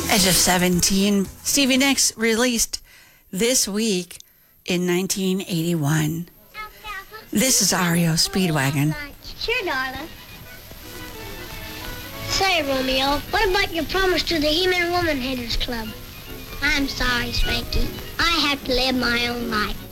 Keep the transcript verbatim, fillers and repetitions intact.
Edge of seventeen, Stevie Nicks released this week in nineteen eighty-one. This is R E O Speedwagon. Sure, darling. Say, Romeo, what about your promise to the He-Man Woman Haters Club? I'm sorry, Spanky. I have to live my own life.